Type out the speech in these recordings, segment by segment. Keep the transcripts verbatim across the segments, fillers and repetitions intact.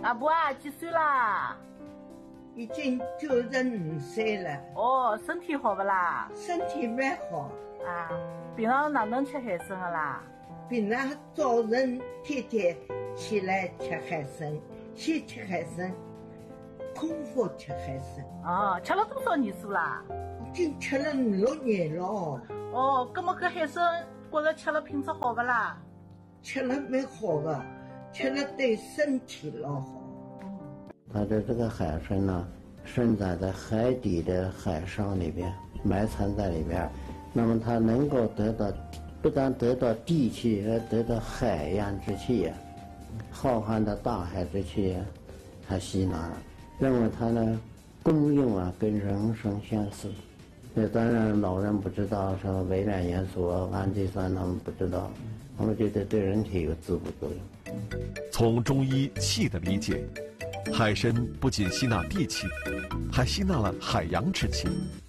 阿婆啊，几岁啦？ 已经九十五岁了。 哦，身体好不啦？ 身体蛮好。 啊，平常哪能吃海参的啦？ 平常早晨天天起来吃海参，先吃海参，空腹吃海参。 哦，吃了多少年数啦？ 已经吃了五六年了。 哦，那么搿海参觉着吃了品质好不啦？ 吃了蛮好的，吃了对身体老好。 它的这个海参呢，生长在海底的海上里边，埋藏在里边，那么它能够得到，不但得到地气，而得到海洋之气呀，浩瀚的大海之气，它吸纳了。认为它呢，功用啊跟人参相似。那当然老人不知道，什么微量元素啊、氨基酸他们不知道，他们觉得对人体有滋补作用。 从中医气的理解，海参不仅吸纳地气，还吸纳了海洋之气。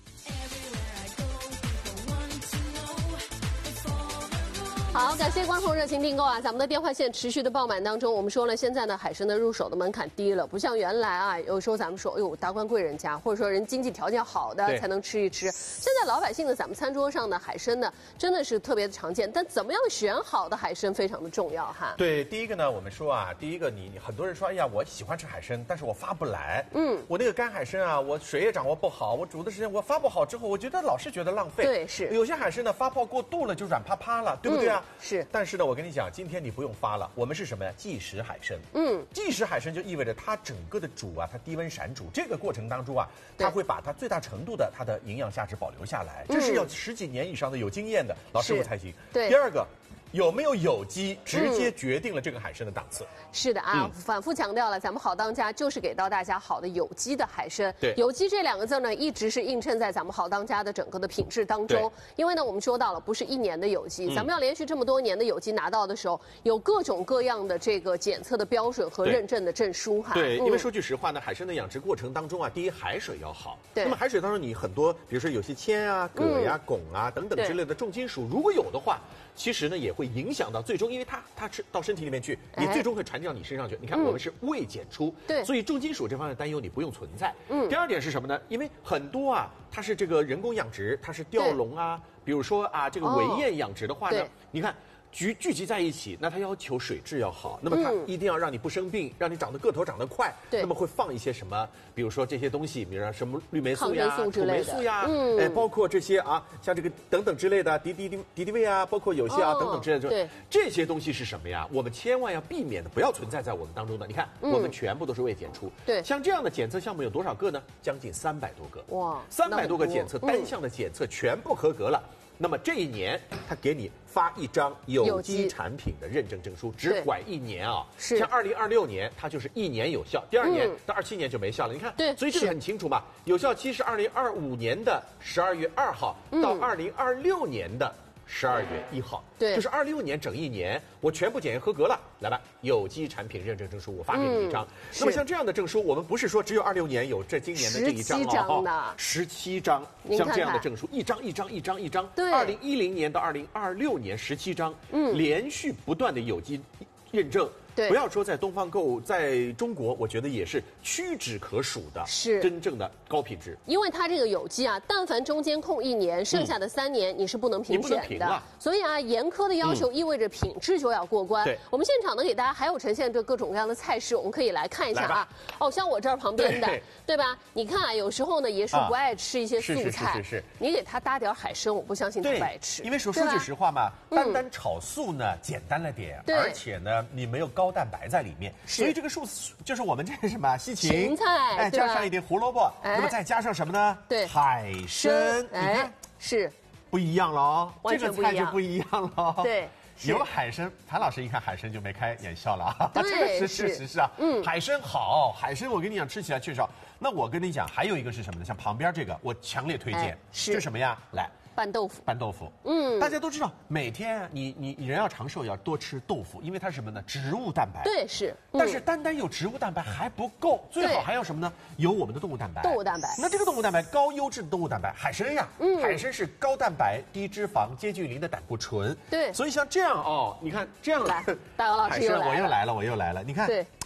好，感谢观众热情订购啊！咱们的电话线持续的爆满当中，我们说了，现在呢，海参的入手的门槛低了，不像原来啊，有时候咱们说，哎呦，达官贵人家，或者说人经济条件好的才能吃一吃。现在老百姓呢，咱们餐桌上的海参呢，真的是特别的常见，但怎么样选好的海参非常的重要哈。 对，第一个呢，我们说啊，第一个你你很多人说，哎呀，我喜欢吃海参，但是我发不来。嗯，我那个干海参啊，我水也掌握不好，我煮的时间我发不好之后，我觉得老是觉得浪费。 对，是。 有些海参呢，发泡过度了就软趴趴了，对不对啊？ 嗯、是。 但是呢，我跟你讲，今天你不用发了，我们是什么呀？即食海参。嗯，即食海参就意味着它整个的煮啊，它低温闪煮，这个过程当中啊，它会把它最大程度的它的营养价值保留下来，这是要十几年以上的有经验的老师傅才行。 对。 第二个。有没有有机，直接决定了这个海参的档次。嗯、 是的啊，嗯、反复强调了，咱们好当家就是给到大家好的有机的海参。 对， 有机这两个字呢，一直是映衬在咱们好当家的整个的品质当中。因为呢，我们说到了，不是一年的有机，嗯、咱们要连续这么多年的有机拿到的时候，有各种各样的这个检测的标准和认证的证书哈。 对，嗯、因为说句实话呢，海参的养殖过程当中啊，第一海水要好。对。那么海水当中，你很多，比如说有些铅啊、铬呀、汞啊等等之类的重金属，如果有的话，其实呢也会影响到最终。因为它它吃到身体里面去，你最终会传递到你身上去。你看，我们是未检出， 对， 所以重金属这方面的担忧你不用存在。嗯，第二点是什么呢？因为很多啊，它是这个人工养殖，它是吊笼啊，比如说啊，这个围堰养殖的话呢，你看。聚聚集在一起，那它要求水质要好，那么它一定要让你不生病，让你长得个头长得快。对，那么会放一些什么？比如说这些东西，比如说什么氯霉素呀、土霉素呀，嗯，哎，包括这些啊，像这个等等之类的敌敌敌敌敌畏啊，包括有些啊、哦、等等之类的，对，这些东西是什么呀？我们千万要避免的，不要存在在我们当中的。你看，嗯、我们全部都是未检出。对，像这样的检测项目有多少个呢？将近三百多个。哇，三百多个检测，单项的检测全部合格了。那么这一年，他给你发一张有机产品的认证证书，只管一年啊。是。像二零二六年，它就是一年有效，第二年到二七年就没效了。你看，对，所以这个很清楚嘛。有效期是二零二五年的十二月二号到二零二六年的十二月一号，对，就是二六年整一年，我全部检验合格了，来吧，有机产品认证证书我发给你一张。那么像这样的证书，我们不是说只有二六年有这今年的这一张啊，十七张，像这样的证书，一张一张一张一张，对，二零一零年到二零二六年十七张，嗯，连续不断的有机认证。对，不要说在东方购物，在中国，我觉得也是屈指可数的，是真正的高品质。 因为它这个有机啊，但凡中间空一年，剩下的三年你是不能评选的。所以啊，严苛的要求意味着品质就要过关。对，我们现场呢给大家还有呈现这各种各样的菜式，我们可以来看一下啊。哦，像我这儿旁边的，对吧？你看啊，有时候呢，爷叔不爱吃一些素菜，是是是，你给他搭点海参，我不相信他不爱吃。 因为说说句实话嘛，单单炒素呢简单了点，而且呢你没有高蛋白在里面，所以这个素就是我们这个什么西芹、 芹菜， 哎，加上一点胡萝卜，那么再加上什么呢？对，海参，你看是不一样了哦， 这个菜就不一样了。 对， 有海参，谭老师一看海参就眉开眼笑了啊，这个是事实是啊，嗯，海参好，海参我跟你讲吃起来确实好。那我跟你讲还有一个是什么呢？像旁边这个我强烈推荐，是什么呀？来。 拌豆腐， 拌豆腐，嗯，大家都知道，每天你你你人要长寿，要多吃豆腐，因为它是什么呢？植物蛋白。 对，是。 嗯、但是单单有植物蛋白还不够，最好还要什么呢？有我们的动物蛋白。 动物蛋白。 那这个动物蛋白，高优质的动物蛋白，海参呀，嗯，海参是高蛋白、低脂肪、接近零的胆固醇。对。所以像这样哦，你看这样来，大姚老师又来了， 海参我又来了，我又来了，你看。对。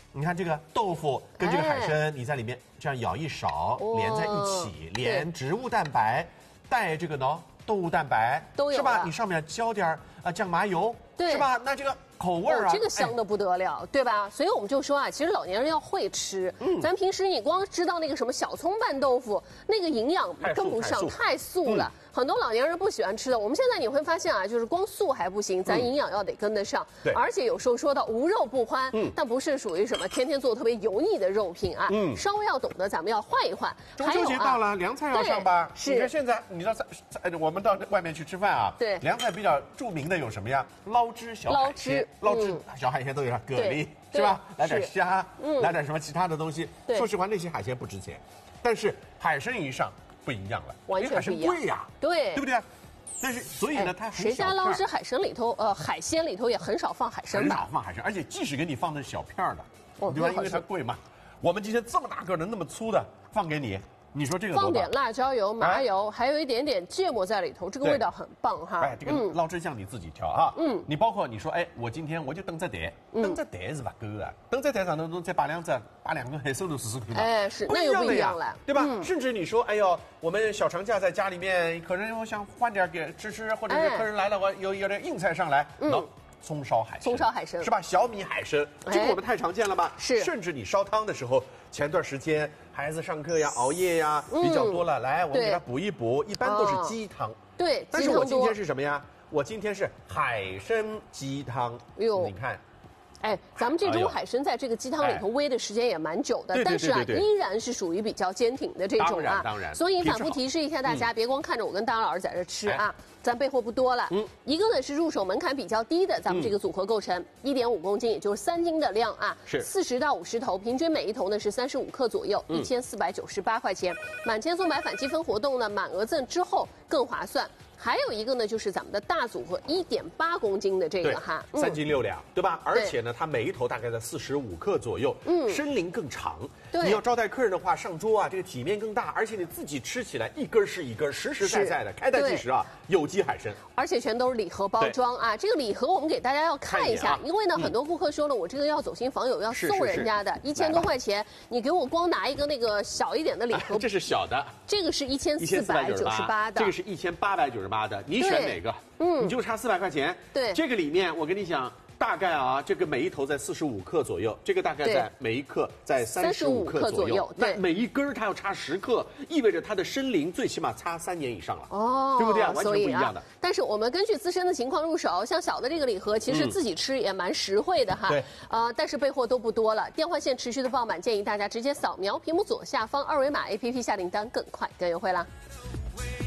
你看这个豆腐跟这个海参，你在里面这样舀一勺，连在一起，连植物蛋白带这个呢动物蛋白都有是吧？你上面浇点啊酱麻油， 对， 是吧？那这个口味啊， 哦、这个香的不得了，哎、对吧？所以我们就说啊，其实老年人要会吃。嗯，咱平时你光知道那个什么小葱拌豆腐，那个营养跟不上，太素了。嗯，很多老年人不喜欢吃的。我们现在你会发现啊，就是光素还不行，咱营养要得跟得上。 对、嗯， 而且有时候说到无肉不欢，嗯，但不是属于什么天天做特别油腻的肉品啊。嗯，稍微要懂得，咱们要换一换。 中秋节到了，凉菜要上吧？ 是。 你看现在，你知道在在我们到外面去吃饭啊， 对， 凉菜比较著名的有什么呀？捞汁小海鲜，捞汁小海鲜都有啥？蛤蜊是吧？来点虾，嗯，来点什么其他的东西。说实话，那些海鲜不值钱，但是海参一上不一样了， 完全不一样。 贵呀， 对， 对不对？但是所以呢，它谁家捞汁海参里头，呃，海鲜里头也很少放海参吧？ 很少放海参，而且即使给你放的小片的，对吧？因为它贵嘛。我们今天这么大个的、那么粗的放给你。你说这个放点辣椒油、麻油，哎、还有一点点芥末在里头，这个味道很棒哈。 哎，这个捞汁酱你自己调啊。嗯，你包括你说，哎，我今天我就炖只蛋，炖只蛋是不够啊，炖只蛋上头侬再把两只把两个海参都试试看嘛。 哎，是，那又不一样了， 对吧？嗯、甚至你说，哎呦，我们小长假在家里面，客人我想换点给吃吃，或者是客人来了，我有有点硬菜上来，嗯。葱烧海参， 葱烧海参是吧？小米海参，这个我们太常见了吧？ 是， 甚至你烧汤的时候，前段时间孩子上课呀、熬夜呀比较多了，来我们给他补一补，一般都是鸡汤。 对， 但是我今天是什么呀？我今天是海参鸡汤。哎呦，你看。 哎，咱们这种海参在这个鸡汤里头煨的时间也蛮久的，但是啊，依然是属于比较坚挺的这种啊。 当然， 所以反复提示一下大家，别光看着我跟大老师在这吃啊，咱备货不多了。嗯，一个呢是入手门槛比较低的，咱们这个组合构成一点五公斤，也就是三斤的量啊， 是四十到五十头，平均每一头呢是三十五克左右，一千四百九十八块钱。满千送百返积分活动呢，满额赠之后更划算。还有一个呢，就是咱们的大组合一点八公斤的这个哈， 三斤六两，对吧？而且呢，它每一头大概在四十五克左右，嗯，身龄更长。 对， 你要招待客人的话，上桌啊，这个体面更大，而且你自己吃起来一根是一根，实实在在的，开袋即食啊，有机海参。 而且全都是礼盒包装啊，这个礼盒我们给大家要看一下，因为呢，很多顾客说了，我这个要走亲访友要送人家的，一千多块钱，你给我光拿一个那个小一点的礼盒， 这是小的， 这个是一千四百九十八的， 这个是一千八百九十八的，你选哪个？嗯，你就差四百块钱。 对， 这个里面我跟你讲，大概啊，这个每一头在四十五克左右，这个大概在每一克在三十五克左右。那每一根它要差十克，意味着它的身龄最起码差三年以上了。哦，对不对啊？完全不一样的。 啊、但是我们根据自身的情况入手，像小的这个礼盒，其实自己吃也蛮实惠的哈。 对。 呃，但是备货都不多了，电话线持续的爆满，建议大家直接扫描屏幕左下方二维码 A P P 下订单，更快更优惠啦。